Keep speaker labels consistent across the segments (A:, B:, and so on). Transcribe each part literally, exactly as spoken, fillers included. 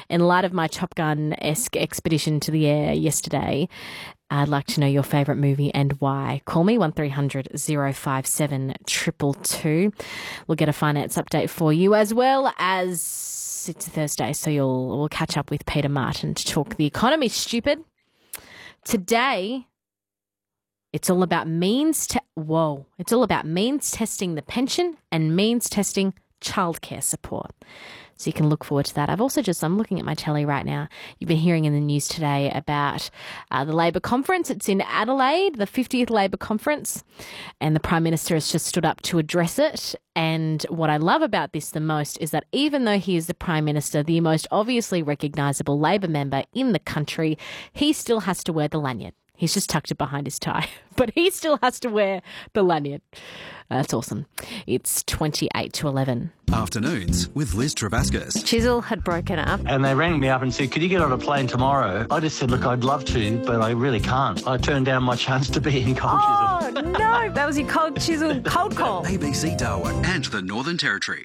A: In light of my Top Gun-esque expedition to the air yesterday, I'd like to know your favourite movie and why. Call me one three hundred oh five seven two two two. We'll get a finance update for you, as well as it's a Thursday, so you'll we'll catch up with Peter Martin to talk the economy, stupid. Today, it's all about means te- whoa. It's all about means testing the pension and means testing childcare support. So you can look forward to that. I've also just, I'm looking at my telly right now. You've been hearing in the news today about uh, the Labor conference. It's in Adelaide, the fiftieth Labor conference, and the Prime Minister has just stood up to address it. And what I love about this the most is that even though he is the Prime Minister, the most obviously recognisable Labor member in the country, he still has to wear the lanyard. He's just tucked it behind his tie, but he still has to wear the lanyard. That's awesome. It's twenty-eight to eleven.
B: Afternoons with Liz Travascus.
A: Chisel had broken up.
C: And they rang me up and said, could you get on a plane tomorrow? I just said, look, I'd love to, but I really can't. I turned down my chance to be in Cold
A: Oh,
C: Chisel.
A: no. That was your Cold Chisel cold call.
B: A B C Darwin and the Northern Territory.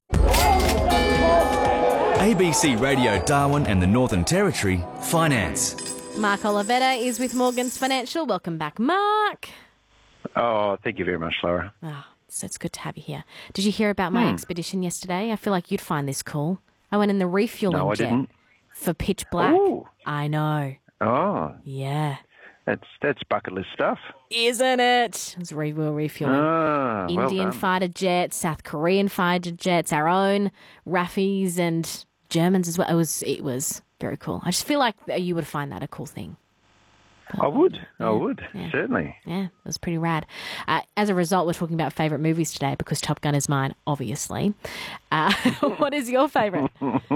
D: A B C Radio Darwin and the Northern Territory Finance.
A: Mark Olivetta is with Morgans Financial. Welcome back, Mark.
E: Oh, thank you very much, Laura.
A: Oh, so it's good to have you here. Did you hear about my
E: Hmm.
A: expedition yesterday? I feel like you'd find this cool. I went in the refueling
E: No, I
A: jet
E: didn't.
A: for Pitch Black.
E: Ooh.
A: I know.
E: Oh,
A: Yeah.
E: that's that's bucket list stuff.
A: Isn't it? It was re- we were refueling.
E: Ah, well
A: Indian
E: done.
A: fighter jets, South Korean fighter jets, our own R A Fs and Germans as well. It was it was very cool. I just feel like you would find that a cool thing.
E: I would. I
A: Yeah,
E: would,
A: yeah.
E: certainly.
A: Yeah, it was pretty rad. Uh, as a result, we're talking about favourite movies today because Top Gun is mine, obviously. Uh, what is your favourite?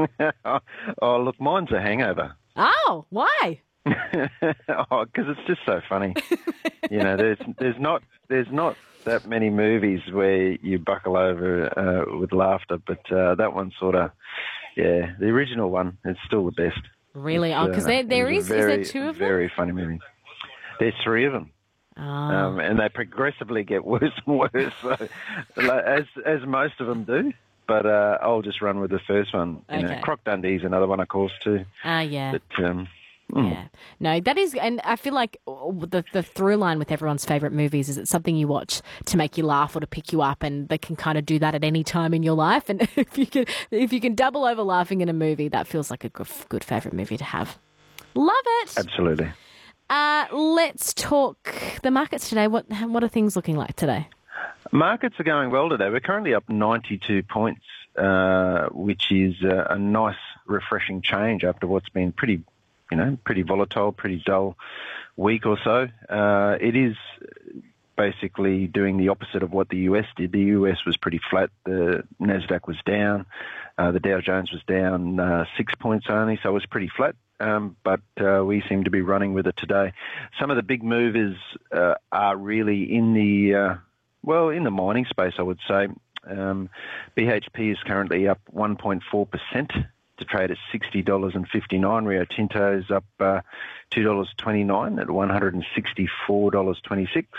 E: Oh, look, mine's a Hangover.
A: Oh, why?
E: Oh, because it's just so funny. You know, there's there's not there's not that many movies where you buckle over uh, with laughter, but uh, that one sort of, yeah, the original one is still the best.
A: Really?
E: It's,
A: Oh, because
E: uh,
A: there, there
E: it's
A: is,
E: a very,
A: is there two of them?
E: Very funny movie. There's three of them.
A: Oh.
E: Um, and they progressively get worse and worse, so, like, as as most of them do. But uh, I'll just run with the first one. You
A: Okay.
E: know, Croc Dundee's another one, of course, too.
A: Ah, yeah.
E: But, um, mm.
A: Yeah. No, that is, and I feel like the the through line with everyone's favourite movies is it's something you watch to make you laugh or to pick you up, and they can kind of do that at any time in your life. And if you can, if you can double over laughing in a movie, that feels like a good, good favourite movie to have. Love it.
E: Absolutely.
A: Uh, let's talk the markets today. What what are things looking like today?
E: Markets are going well today. We're currently up ninety-two points, uh, which is uh, a nice, refreshing change after what's been pretty, you know, pretty volatile, pretty dull week or so. Uh, it is basically doing the opposite of what the U S did. The U S was pretty flat. The Nasdaq was down. Uh, the Dow Jones was down uh, six points only, so it was pretty flat. Um, but uh, we seem to be running with it today. Some of the big movers uh, are really in the, uh, well, in the mining space, I would say. Um, B H P is currently up one point four percent to trade at sixty dollars fifty-nine. Rio Tinto is up uh, two dollars twenty-nine at one hundred sixty-four dollars twenty-six.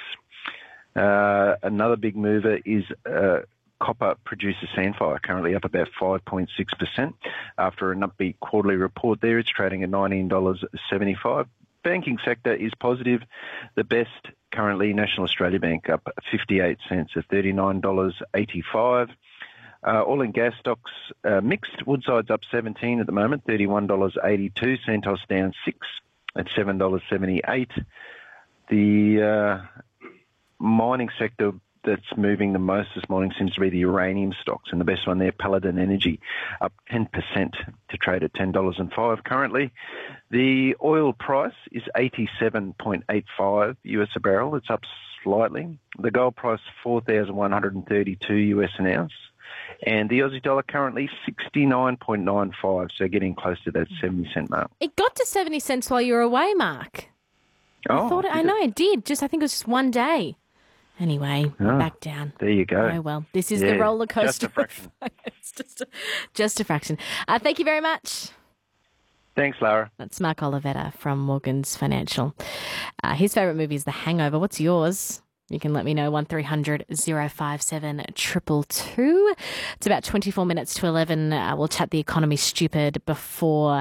E: Uh, another big mover is uh, copper producer Sandfire, currently up about five point six percent. After an upbeat quarterly report there, it's trading at nineteen dollars seventy-five. Banking sector is positive. The best currently, National Australia Bank, up fifty-eight cents at thirty-nine dollars eighty-five. Uh, oil and gas stocks uh, mixed. Woodside's up seventeen at the moment, thirty-one dollars eighty-two. Santos down six at seven dollars seventy-eight. The uh, mining sector that's moving the most this morning seems to be the uranium stocks, and the best one there, Paladin Energy, up ten percent to trade at ten dollars and five currently. The oil price is eighty-seven point eight five U S a barrel. It's up slightly. The gold price, four thousand one hundred thirty-two U S an ounce. And the Aussie dollar currently sixty-nine point nine five, so getting close to that seventy cent mark.
A: It got to seventy cents while you were away, Mark.
E: Oh,
A: I thought it, I
E: did
A: know
E: it?
A: it did. Just I think it was just one day. Anyway,
E: Oh,
A: back down.
E: There you go.
A: Oh, well, this is
E: Yeah,
A: the roller coaster.
E: just a fraction.
A: It's just a, just a fraction. Uh, thank you very much.
E: Thanks, Lara.
A: That's Mark Olivetta from Morgans Financial. Uh, his favourite movie is The Hangover. What's yours? You can let me know, one three hundred oh five seven two two two. It's about twenty-four minutes to eleven. Uh, we'll chat the economy stupid before